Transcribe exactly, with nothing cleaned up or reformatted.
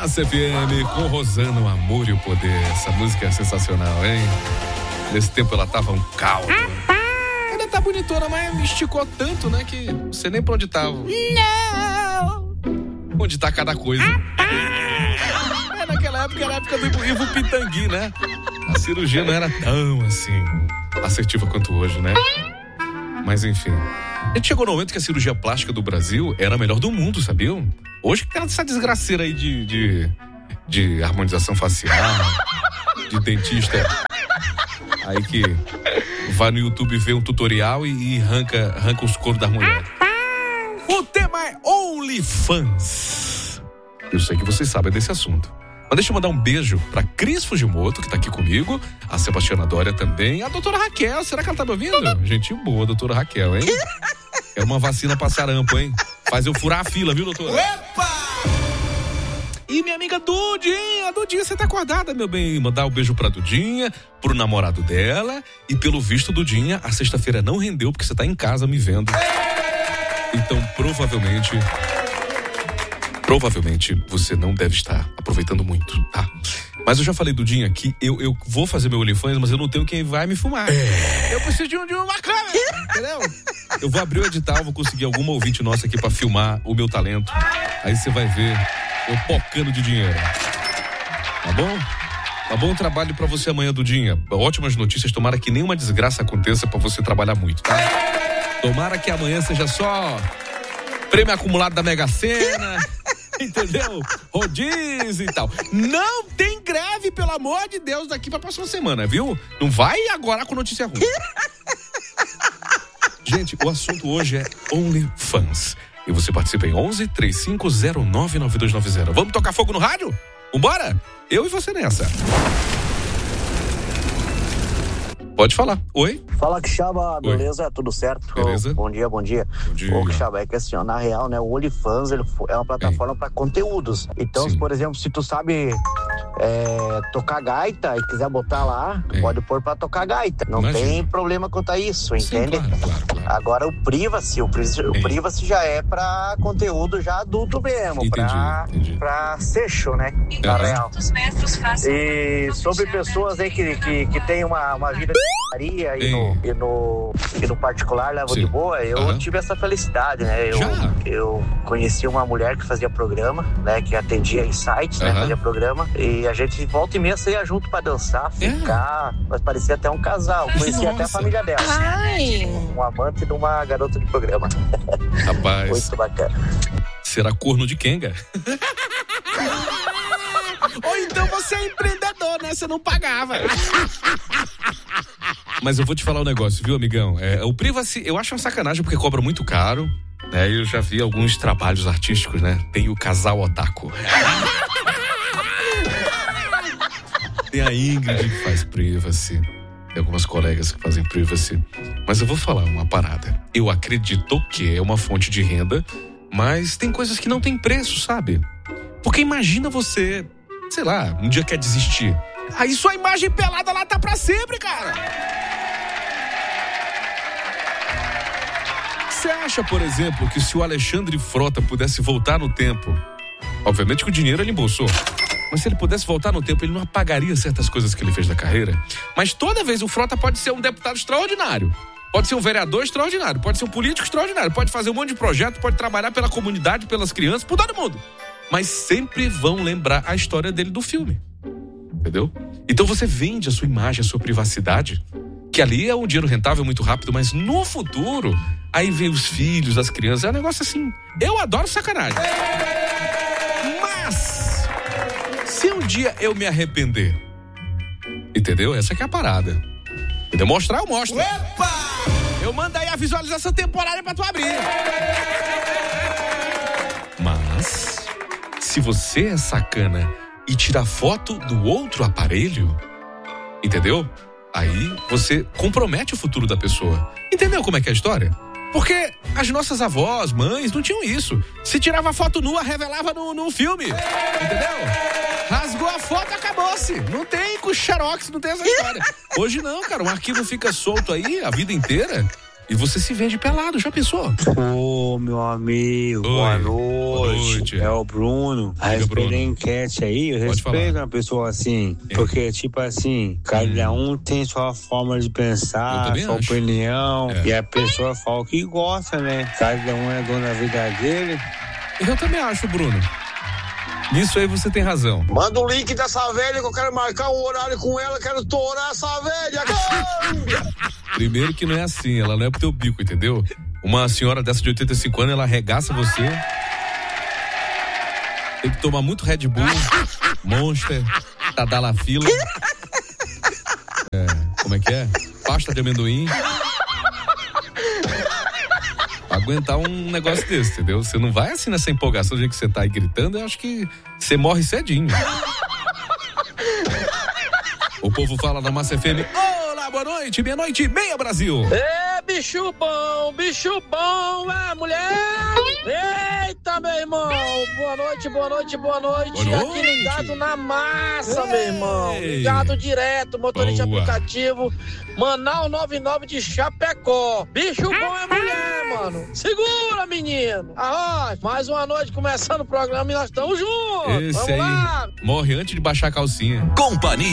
Massa F M com Rosana, o amor e o poder. Essa música é sensacional, hein? Nesse tempo ela tava um caldo. Ainda tá bonitona, mas me esticou tanto, né? Que você nem pra onde tava. Não! Onde tá cada coisa. É, naquela época era a época do Ivo Pitangui, né? A cirurgia não era tão assim assertiva quanto hoje, né? Mas enfim. A gente chegou no momento que a cirurgia plástica do Brasil era a melhor do mundo, sabiam? Hoje que essa desgraceira aí de, de, de harmonização facial, de dentista aí que vai no YouTube ver um tutorial e, e arranca, arranca os coros das mulheres. O tema é OnlyFans. Eu sei que vocês sabem desse assunto. Mas deixa eu mandar um beijo pra Cris Fujimoto, que tá aqui comigo, a Sebastiana Dória também, a doutora Raquel. Será que ela tá me ouvindo? Gente boa, doutora Raquel, hein? É uma vacina pra sarampo, hein? Faz eu furar a fila, viu, doutora? Epa! E minha amiga Dudinha, Dudinha, você tá acordada, meu bem? Mandar um beijo pra Dudinha, pro namorado dela, e pelo visto, Dudinha, a sexta-feira não rendeu porque você tá em casa me vendo. Então, provavelmente... Provavelmente você não deve estar aproveitando muito, tá? Mas eu já falei, Dudinha, que eu, eu vou fazer meu OnlyFans, mas eu não tenho quem vai me filmar. É. Eu preciso de, um, de uma câmera, entendeu? Eu vou abrir o edital, vou conseguir alguma ouvinte nossa aqui pra filmar o meu talento. Aí você vai ver eu pocando de dinheiro. Tá bom? Tá bom trabalho pra você amanhã, Dudinha. Ótimas notícias, tomara que nenhuma desgraça aconteça pra você trabalhar muito, tá? Tomara que amanhã seja só prêmio acumulado da Mega Sena. Entendeu? Rodízio e tal. Não tem greve, pelo amor de Deus, daqui pra próxima semana, viu? Não vai agora com notícia ruim. Gente, o assunto hoje é OnlyFans. E você participa em onze, trinta e cinco, zero nove, nove dois nove zero. Vamos tocar fogo no rádio? Vambora? Eu e você nessa. Pode falar. Oi? Fala, Quixaba, beleza? Oi. Tudo certo? Beleza. Bom dia, bom dia. Bom dia. Ô, Quixaba, é que assim, ó, na real, né, o OnlyFans ele é uma plataforma para conteúdos. Então, se, por exemplo, se tu sabe é, tocar gaita e quiser botar lá, tu pode pôr pra tocar gaita. Não Imagina. Tem problema quanto a isso, Sim, entende? Claro, claro, claro. Agora, o privacy, o privacy, o privacy já é pra conteúdo já adulto mesmo. Entendi, pra, entendi. pra sexo, né? Uhum. Na real. E sobre pessoas aí que, que, que tem uma, uma vida de Maria e no, e, no, e no particular levam de boa, eu uhum. tive essa felicidade, né? Eu, eu conheci uma mulher que fazia programa, né? Que atendia em sites, uhum. né? Fazia programa. E a gente volta e meia saía junto pra dançar, ficar. É. Mas parecia até um casal. Conhecia até a família dela. Ai. Um amante de uma garota de programa. Rapaz. Muito bacana. Será corno de Kenga? Ou então você é empreendedor, né? Você não pagava. Mas eu vou te falar um negócio, viu, amigão? É, o privacy, eu acho uma sacanagem porque cobra muito caro, né? Eu já vi alguns trabalhos artísticos, né? Tem o casal otaku. Tem a Ingrid que faz privacy. Tem algumas colegas que fazem privacy. Mas eu vou falar uma parada. Eu acredito que é uma fonte de renda, mas tem coisas que não tem preço, sabe? Porque imagina você, sei lá, um dia quer desistir. Aí sua imagem pelada lá tá pra sempre, cara. Você acha, por exemplo, que se o Alexandre Frota pudesse voltar no tempo, obviamente que o dinheiro ele embolsou, mas se ele pudesse voltar no tempo, ele não apagaria certas coisas que ele fez na carreira? Mas toda vez o Frota pode ser um deputado extraordinário, pode ser um vereador extraordinário, pode ser um político extraordinário, pode fazer um monte de projeto, pode trabalhar pela comunidade, pelas crianças, por todo mundo. Mas sempre vão lembrar a história dele do filme. Entendeu? Então você vende a sua imagem, a sua privacidade, que ali é um dinheiro rentável muito rápido, mas no futuro, aí vem os filhos, as crianças, é um negócio assim. Eu adoro sacanagem. Mas, se um dia eu me arrepender, entendeu? Essa que é a parada. Entendeu? Mostrar, eu mostro. Epa! Eu mando aí a visualização temporária pra tu abrir. Mas, se você é sacana e tirar foto do outro aparelho, entendeu? Aí você compromete o futuro da pessoa. Entendeu como é que é a história? Porque as nossas avós, mães, não tinham isso. Se tirava foto nua, revelava no, no filme. Entendeu? Rasgou a foto, acabou-se. Não tem com xerox, não tem essa história. Hoje não, cara. Um arquivo fica solto aí a vida inteira. E você se vende pelado, já pensou? Ô, meu amigo, Oi. boa noite. Boa noite. É o Bruno. A respeito da enquete aí, eu Pode respeito falar. uma pessoa assim. É. Porque, tipo assim, cada um tem sua forma de pensar, sua acho. opinião. É. E a pessoa fala o que gosta, né? Cada um é dono da vida dele. Eu também acho, Bruno. Nisso aí você tem razão. Manda o link dessa velha que eu quero marcar um horário com ela, quero tourar essa velha. Primeiro que não é assim, ela não é pro teu bico, entendeu? Uma senhora dessa de oitenta e cinco anos, ela arregaça você. Tem que tomar muito Red Bull, Monster, Tadalafila. É, como é que é? Pasta de amendoim. Aguentar um negócio desse, entendeu? Você não vai assim nessa empolgação do jeito que você tá aí gritando, eu acho que você morre cedinho. O povo fala da Massa F M. Olá, boa noite, meia-noite e meia, Brasil. É, bicho bom, bicho bom, é, mulher. Eita, meu irmão. Boa noite, boa noite, boa noite. Boa noite. Aqui ligado na massa, Ei. meu irmão. Ligado direto, motorista boa. aplicativo. Manaus noventa e nove de Chapecó. Bicho bom é mulher, mano. Segura, menino. Arroz. Mais uma noite começando o programa e nós estamos juntos. Esse Vamos aí lá. Morre antes de baixar a calcinha. Companhia.